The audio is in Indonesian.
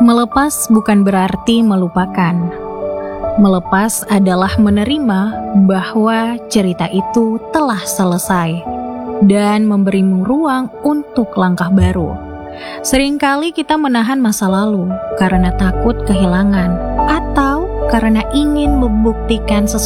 Melepas bukan berarti melupakan. Melepas adalah menerima bahwa cerita itu telah selesai dan memberimu ruang untuk langkah baru. Seringkali kita menahan masa lalu karena takut kehilangan atau karena ingin membuktikan sesuatu